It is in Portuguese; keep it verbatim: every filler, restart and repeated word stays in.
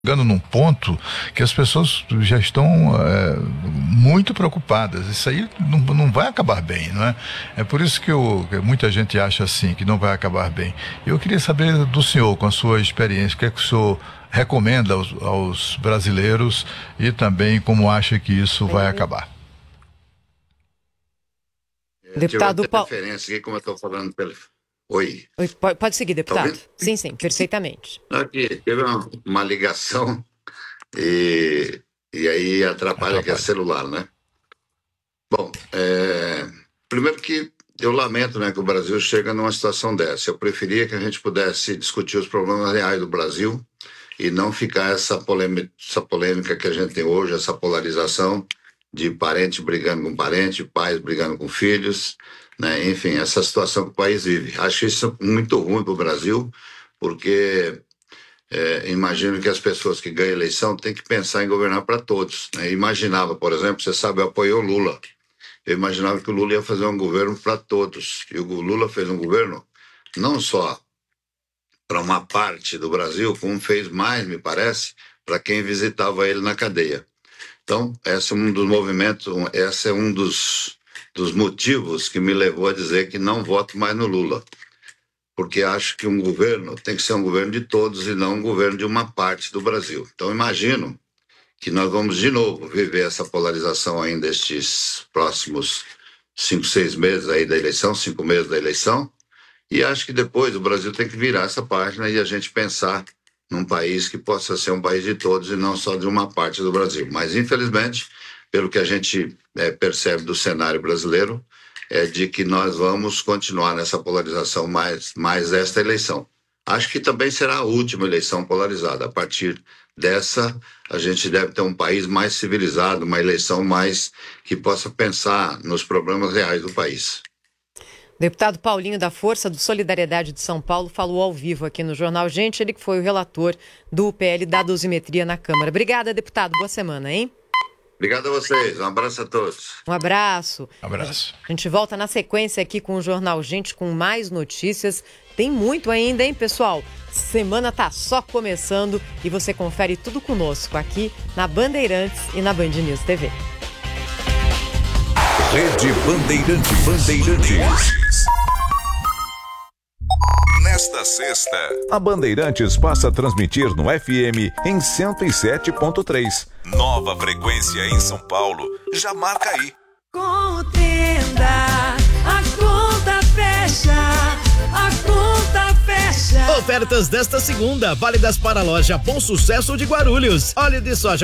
Chegando num ponto que as pessoas já estão é, muito preocupadas. Isso aí não, não vai acabar bem, não é? É por isso que, eu, que muita gente acha assim, que não vai acabar bem. Eu queria saber do senhor, com a sua experiência, o que é que o senhor recomenda aos, aos brasileiros e também como acha que isso vai acabar. É, deputado Paulo. Referência aqui, como eu estou falando pelo... Oi. Oi. Pode seguir, deputado. Tá, sim, sim, perfeitamente. Aqui, teve uma, uma ligação e, e aí atrapalha, atrapalha que é celular, né? Bom, é, primeiro que eu lamento, né, que o Brasil chega numa situação dessa. Eu preferia que a gente pudesse discutir os problemas reais do Brasil e não ficar essa polêmica, essa polêmica que a gente tem hoje, essa polarização de parente brigando com parente, pais brigando com filhos, né? Enfim, essa situação que o país vive. Acho isso muito ruim para o Brasil, porque é, imagino que as pessoas que ganham eleição têm que pensar em governar para todos, né? Imaginava, por exemplo, você sabe, eu apoiei o Lula. Eu imaginava que o Lula ia fazer um governo para todos. E o Lula fez um governo não só para uma parte do Brasil, como fez mais, me parece, para quem visitava ele na cadeia. Então, esse é um dos movimentos, esse é um dos, dos motivos que me levou a dizer que não voto mais no Lula. Porque acho que um governo tem que ser um governo de todos e não um governo de uma parte do Brasil. Então, imagino que nós vamos de novo viver essa polarização ainda estes próximos cinco, seis meses aí da eleição, cinco meses da eleição. E acho que depois o Brasil tem que virar essa página e a gente pensar num país que possa ser um país de todos e não só de uma parte do Brasil. Mas, infelizmente, pelo que a gente é, percebe do cenário brasileiro, é de que nós vamos continuar nessa polarização mais, mais esta eleição. Acho que também será a última eleição polarizada. A partir dessa, a gente deve ter um país mais civilizado, uma eleição mais que possa pensar nos problemas reais do país. Deputado Paulinho da Força do Solidariedade de São Paulo falou ao vivo aqui no Jornal Gente, ele que foi o relator do P L da dosimetria na Câmara. Obrigada, deputado. Boa semana, hein? Obrigado a vocês. Um abraço a todos. Um abraço. Um abraço. A gente volta na sequência aqui com o Jornal Gente, com mais notícias. Tem muito ainda, hein, pessoal? Semana tá só começando e você confere tudo conosco aqui na Bandeirantes e na Band News T V. Rede Bandeirante Bandeirantes. Nesta sexta, a Bandeirantes passa a transmitir no F M em cento e sete ponto três. Nova frequência em São Paulo. Já marca aí. Contenda, a conta fecha, a conta fecha. Ofertas desta segunda, válidas para a loja Bom Sucesso de Guarulhos. Óleo de soja